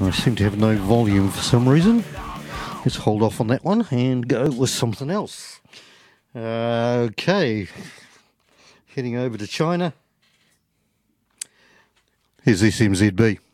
I seem to have no volume for some reason. Let's hold off on that one and go with something else. Okay, heading over to China. Here's SMZB.